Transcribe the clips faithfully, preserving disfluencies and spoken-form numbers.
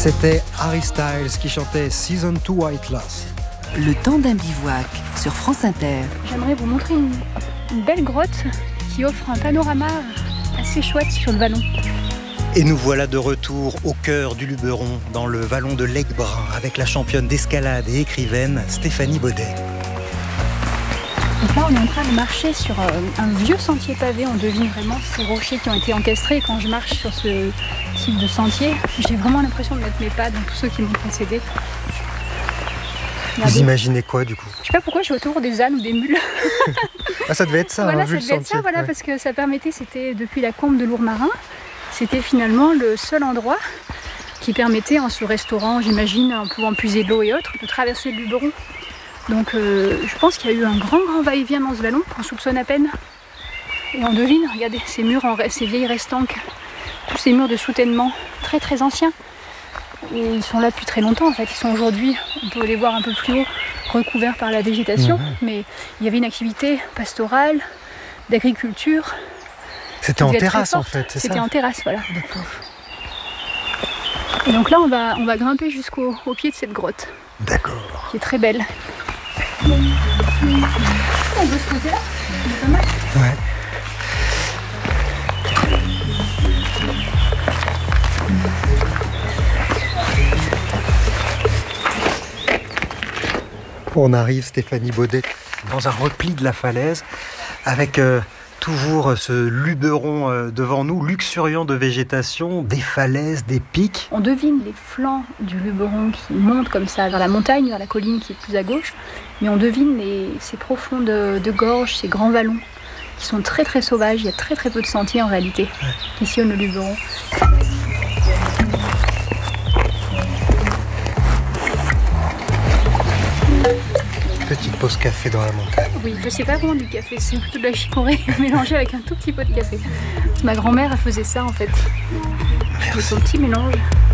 C'était Harry Styles qui chantait Season two White Loss. Le temps d'un bivouac sur France Inter. J'aimerais vous montrer une, une belle grotte qui offre un panorama assez chouette sur le vallon. Et nous voilà de retour au cœur du Luberon, dans le vallon de l'Aiguebrun, avec la championne d'escalade et écrivaine Stéphanie Baudet. Donc là, on est en train de marcher sur euh, un vieux sentier pavé. On devine vraiment ces rochers qui ont été encastrés. Quand je marche sur ce type de sentier, j'ai vraiment l'impression de mettre mes pas dans tous ceux qui m'ont précédé. Vous imaginez quoi du coup? Je sais pas pourquoi je suis autour des ânes ou des mules. Ah, ça devait être ça, voilà, hein, vu ça le devait sentier. être ça, voilà, ouais. parce que ça permettait, c'était depuis la combe de Lourmarin, c'était finalement le seul endroit qui permettait, en se restaurant, j'imagine, en pouvant puiser de l'eau et autres, de traverser le Luberon. Donc euh, je pense qu'il y a eu un grand grand va-et-vient dans ce vallon qu'on soupçonne à peine. Et on devine, regardez, ces murs, en, ces vieilles restanques, tous ces murs de soutènement très très anciens. Et ils sont là depuis très longtemps en fait, ils sont aujourd'hui, on peut les voir un peu plus haut, recouverts par la végétation. Mmh. Mais il y avait une activité pastorale, d'agriculture. C'était en terrasse en fait, c'est ça? C'était en terrasse, voilà. D'accord. Et donc là on va, on va grimper jusqu'au au pied de cette grotte. D'accord. Qui est très belle. On peut se poser là, c'est pas mal. Ouais. On arrive, Stéphanie Baudet, dans un repli de la falaise, avec euh, toujours ce Luberon euh, devant nous, luxuriant de végétation, des falaises, des pics. On devine les flancs du Luberon qui montent comme ça vers la montagne, vers la colline qui est plus à gauche, mais on devine les, ces profondes de, de gorge, ces grands vallons qui sont très très sauvages. Il y a très très peu de sentiers en réalité ouais. qui sillonnent le Luberon. Petite pause café dans la montagne. Oui, je sais pas vraiment du café, c'est plutôt de la chicorée mélangée avec un tout petit peu de café. Ma grand-mère, elle faisait ça en fait. Merci. Son petit mélange.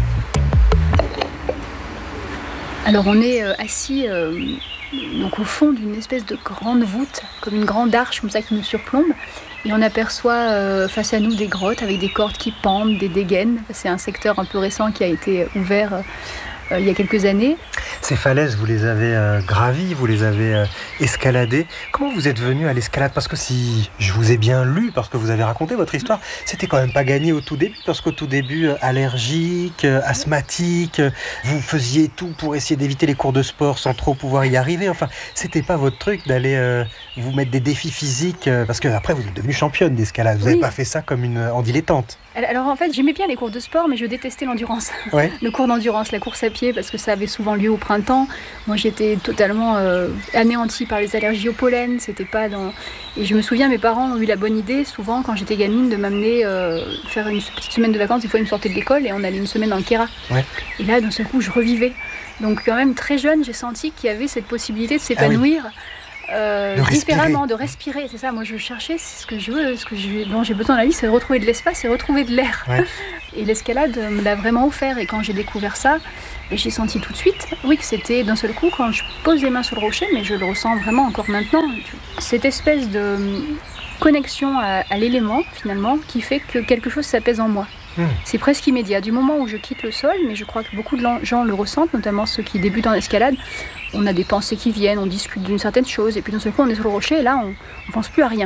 Alors on est euh, assis euh, donc au fond d'une espèce de grande voûte, comme une grande arche comme ça qui nous surplombe. Et on aperçoit euh, face à nous des grottes avec des cordes qui pendent, des dégaines. C'est un secteur un peu récent qui a été ouvert euh, il y a quelques années. Ces falaises, vous les avez euh, gravies, vous les avez euh, escaladées. Comment vous êtes venu à l'escalade? Parce que si je vous ai bien lu, parce que vous avez raconté votre histoire, c'était quand même pas gagné au tout début, parce qu'au tout début, euh, allergique, euh, asthmatique, euh, vous faisiez tout pour essayer d'éviter les cours de sport sans trop pouvoir y arriver. Enfin, c'était pas votre truc d'aller euh, vous mettre des défis physiques, euh, parce que après vous êtes devenue championne d'escalade. Vous n'avez oui. pas fait ça comme une en dilettante. Alors en fait, j'aimais bien les cours de sport, mais je détestais l'endurance. Ouais. Le cours d'endurance, la course à pied, parce que ça avait souvent lieu au printemps. Moi, j'étais totalement euh, anéantie par les allergies au pollen. C'était pas dans... Et je me souviens, mes parents ont eu la bonne idée, souvent, quand j'étais gamine, de m'amener euh, faire une petite semaine de vacances. Des fois, ils me sortaient de l'école et on allait une semaine dans le Kéra. Ouais. Et là, d'un seul coup, je revivais. Donc quand même, très jeune, j'ai senti qu'il y avait cette possibilité de s'épanouir. Ah oui. Euh, de différemment, de respirer, c'est ça. Moi, je cherchais, c'est ce que je veux, ce que je, dont j'ai besoin dans la vie, c'est de retrouver de l'espace et retrouver de l'air. Ouais. Et l'escalade me l'a vraiment offert. Et quand j'ai découvert ça, j'ai senti tout de suite, oui, que c'était d'un seul coup quand je pose les mains sur le rocher, mais je le ressens vraiment encore maintenant. Cette espèce de connexion à, à l'élément, finalement, qui fait que quelque chose s'apaise en moi. Mmh. C'est presque immédiat. Du moment où je quitte le sol, mais je crois que beaucoup de gens le ressentent, notamment ceux qui débutent en escalade, on a des pensées qui viennent, on discute d'une certaine chose, et puis d'un seul coup on est sur le rocher, et là on ne pense plus à rien.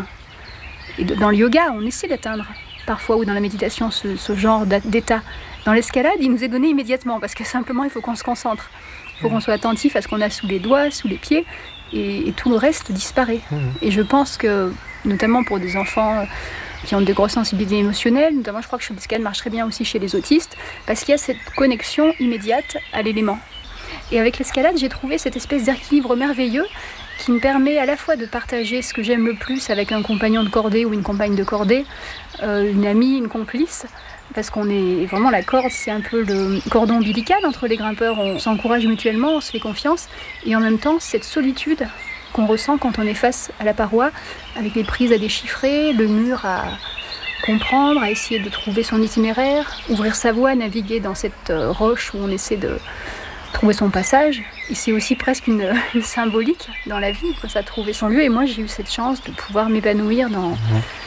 Et dans le yoga, on essaie d'atteindre parfois, ou dans la méditation, ce, ce genre d'état. Dans l'escalade, il nous est donné immédiatement, parce que simplement il faut qu'on se concentre. Il faut mmh. qu'on soit attentif à ce qu'on a sous les doigts, sous les pieds, et, et tout le reste disparaît. Mmh. Et je pense que, notamment pour des enfants qui ont de grosses sensibilités émotionnelles, notamment je crois que l'escalade marche très bien aussi chez les autistes, parce qu'il y a cette connexion immédiate à l'élément. Et avec l'escalade, j'ai trouvé cette espèce d'équilibre merveilleux qui me permet à la fois de partager ce que j'aime le plus avec un compagnon de cordée ou une compagne de cordée, euh, une amie, une complice, parce qu'on est vraiment, la corde, c'est un peu le cordon ombilical entre les grimpeurs, on s'encourage mutuellement, on se fait confiance, et en même temps, cette solitude qu'on ressent quand on est face à la paroi, avec les prises à déchiffrer, le mur à comprendre, à essayer de trouver son itinéraire, ouvrir sa voie, naviguer dans cette roche où on essaie de trouver son passage. Et c'est aussi presque une, une symbolique dans la vie, quoi, ça, trouver son lieu. Et moi, j'ai eu cette chance de pouvoir m'épanouir dans,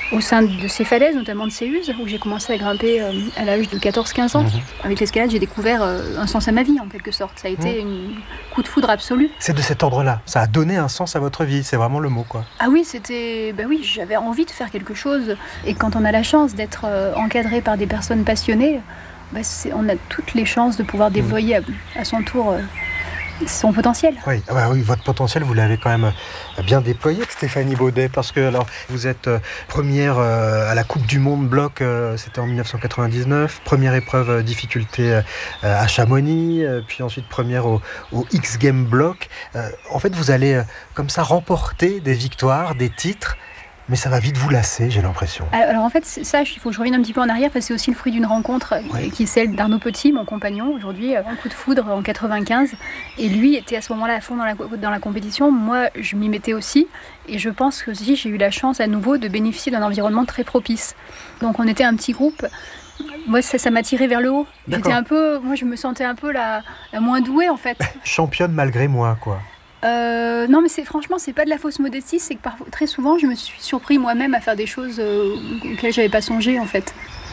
au sein de ces falaises, notamment de Céuse, où j'ai commencé à grimper euh, à l'âge de quatorze quinze ans. Mmh. Avec l'escalade, j'ai découvert euh, un sens à ma vie, en quelque sorte. Ça a été mmh. un coup de foudre absolu. C'est de cet ordre-là. Ça a donné un sens à votre vie, c'est vraiment le mot, quoi. Ah oui, c'était... Ben oui, j'avais envie de faire quelque chose. Et quand on a la chance d'être euh, encadré par des personnes passionnées, ben c'est... on a toutes les chances de pouvoir déployer mmh. à, à son tour... Euh, son potentiel. Oui, ah bah oui, votre potentiel, vous l'avez quand même bien déployé, Stéphanie Baudet, parce que alors, vous êtes première à la Coupe du Monde bloc, c'était en dix-neuf cent quatre-vingt-dix-neuf, première épreuve difficulté à Chamonix, puis ensuite première au, au X Games bloc. En fait, vous allez comme ça remporter des victoires, des titres, mais ça va vite vous lasser, j'ai l'impression. Alors en fait, ça, il faut que je revienne un petit peu en arrière, parce que c'est aussi le fruit d'une rencontre oui. qui est celle d'Arnaud Petit, mon compagnon, aujourd'hui, un coup de foudre en quatre-vingt-quinze. Et lui était à ce moment-là à fond dans la, dans la compétition. Moi, je m'y mettais aussi. Et je pense que aussi, j'ai eu la chance à nouveau de bénéficier d'un environnement très propice. Donc on était un petit groupe. Moi, ça, ça m'a tiré vers le haut. J'étais un peu, moi, je me sentais un peu la, la moins douée, en fait. Championne malgré moi, quoi. Euh, non mais c'est, franchement c'est pas de la fausse modestie, c'est que parfois, très souvent je me suis surpris moi-même à faire des choses euh, auxquelles j'avais pas songé en fait.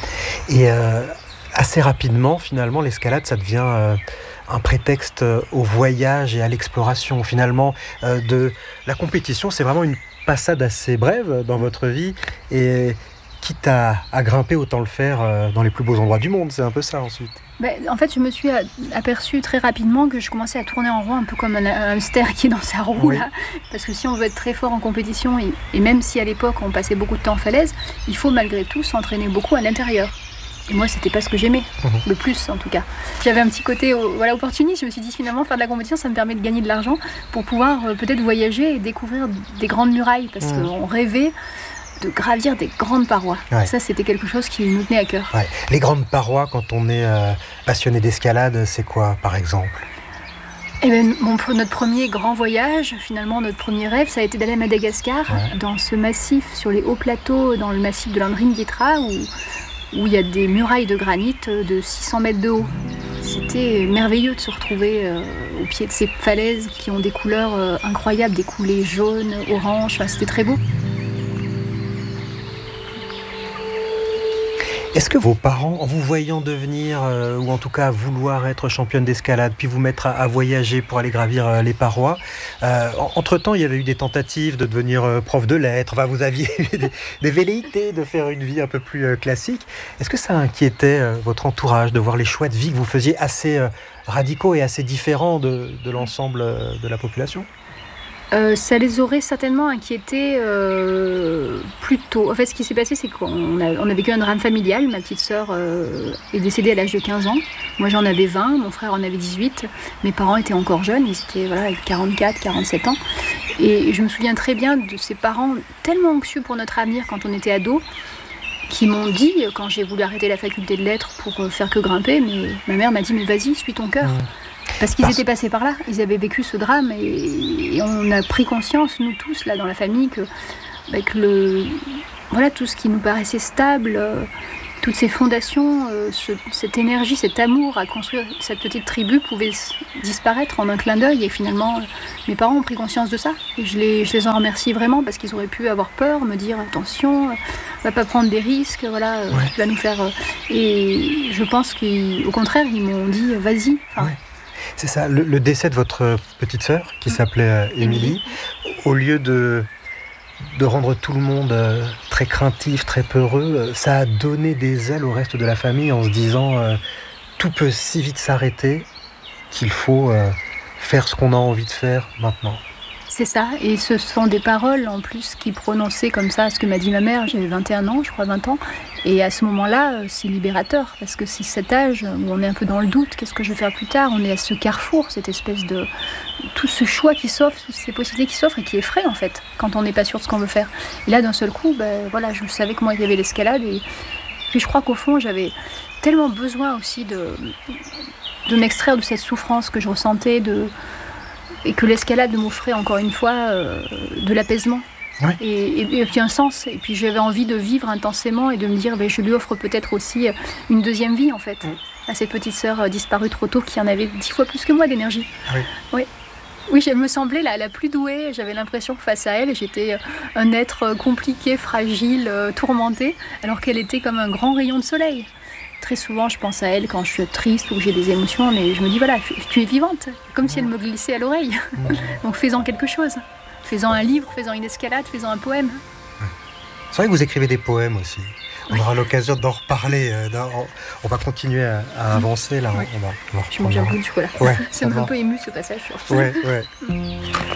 Et euh, assez rapidement finalement l'escalade ça devient euh, un prétexte au voyage et à l'exploration. Finalement euh, de la compétition c'est vraiment une passade assez brève dans votre vie et quitte à, à grimper autant le faire euh, dans les plus beaux endroits du monde, c'est un peu ça ensuite. Ben, en fait, je me suis aperçue très rapidement que je commençais à tourner en rond, un peu comme un, un hamster qui est dans sa roue. Oui. Là. Parce que si on veut être très fort en compétition, et, et même si à l'époque on passait beaucoup de temps en falaise, il faut malgré tout s'entraîner beaucoup à l'intérieur. Et moi, c'était pas ce que j'aimais, mmh. le plus en tout cas. J'avais un petit côté voilà, opportuniste, je me suis dit finalement faire de la compétition, ça me permet de gagner de l'argent pour pouvoir euh, peut-être voyager et découvrir des grandes murailles, parce mmh. qu'on rêvait de gravir des grandes parois. Ouais. Ça, c'était quelque chose qui nous tenait à cœur. Ouais. Les grandes parois, quand on est euh, passionné d'escalade, c'est quoi, par exemple ? Eh ben, mon, notre premier grand voyage, finalement, notre premier rêve, ça a été d'aller à Madagascar, ouais. dans ce massif, sur les hauts plateaux, dans le massif de l'Andringitra, où, où il y a des murailles de granit de six cents mètres de haut. C'était merveilleux de se retrouver euh, au pied de ces falaises qui ont des couleurs euh, incroyables, des coulées jaunes, oranges, enfin, c'était très beau. Est-ce que vos parents, en vous voyant devenir, euh, ou en tout cas vouloir être championne d'escalade, puis vous mettre à, à voyager pour aller gravir euh, les parois, euh, entre-temps, il y avait eu des tentatives de devenir euh, prof de lettres, enfin, vous aviez eu des, des velléités de faire une vie un peu plus euh, classique. Est-ce que ça inquiétait euh, votre entourage de voir les choix de vie que vous faisiez assez euh, radicaux et assez différents de, de l'ensemble euh, de la population ? Euh, ça les aurait certainement inquiétés euh, plus tôt. En fait, ce qui s'est passé, c'est qu'on a, on a vécu un drame familial. Ma petite sœur euh, est décédée à l'âge de quinze ans. Moi, j'en avais vingt, mon frère en avait dix-huit. Mes parents étaient encore jeunes, ils étaient voilà, quarante-quatre, quarante-sept ans. Et je me souviens très bien de ces parents tellement anxieux pour notre avenir quand on était ados, qui m'ont dit, quand j'ai voulu arrêter la faculté de lettres pour faire que grimper, mais ma mère m'a dit « mais vas-y, suis ton cœur ». Parce qu'ils Parce... étaient passés par là, ils avaient vécu ce drame et, et on a pris conscience, nous tous, là dans la famille, que, bah, que le, voilà, tout ce qui nous paraissait stable, euh, toutes ces fondations, euh, ce, cette énergie, cet amour à construire cette petite tribu pouvait disparaître en un clin d'œil. Et finalement, mes parents ont pris conscience de ça. Et je les, je les en remercie vraiment parce qu'ils auraient pu avoir peur, me dire attention, euh, on va pas prendre des risques, voilà, euh, ouais. tu vas nous faire. Euh, et je pense qu'au contraire, ils m'ont dit vas-y. Enfin, ouais. C'est ça, le, le décès de votre petite sœur, qui s'appelait euh, Émilie, au lieu de, de rendre tout le monde euh, très craintif, très peureux, euh, ça a donné des ailes au reste de la famille en se disant euh, tout peut si vite s'arrêter qu'il faut euh, faire ce qu'on a envie de faire maintenant. C'est ça, et ce sont des paroles en plus qui prononçaient comme ça ce que m'a dit ma mère, j'avais vingt et un ans, je crois vingt ans, et à ce moment-là, c'est libérateur, parce que c'est cet âge où on est un peu dans le doute, qu'est-ce que je vais faire plus tard, on est à ce carrefour, cette espèce de... tout ce choix qui s'offre, toutes ces possibilités qui s'offrent et qui effraient en fait, quand on n'est pas sûr de ce qu'on veut faire. Et là, d'un seul coup, ben, voilà, je savais que moi, il y avait l'escalade, et puis je crois qu'au fond, j'avais tellement besoin aussi de, de m'extraire de cette souffrance que je ressentais, de... et que l'escalade m'offrait encore une fois euh, de l'apaisement. Ouais. Et, et, et puis un sens. Et puis j'avais envie de vivre intensément et de me dire, ben, je lui offre peut-être aussi une deuxième vie en fait, ouais. à cette petite sœur disparue trop tôt qui en avait dix fois plus que moi d'énergie. Oui. Oui. Oui, elle me semblait la, la plus douée. J'avais l'impression que face à elle, j'étais un être compliqué, fragile, euh, tourmenté, alors qu'elle était comme un grand rayon de soleil. Très souvent, je pense à elle quand je suis triste ou que j'ai des émotions, mais je me dis, voilà, tu, tu es vivante, comme si elle me glissait à l'oreille. Donc fais-en quelque chose. Fais-en un livre, fais-en une escalade, fais-en un poème. C'est vrai que vous écrivez des poèmes aussi. On aura l'occasion d'en reparler. euh, d'en- On va continuer à, à avancer là. Oui. On va, on va Je mange un reprendre. bout de chocolat. Ouais, Ça m'a va. un peu ému ce passage. Ouais, ouais.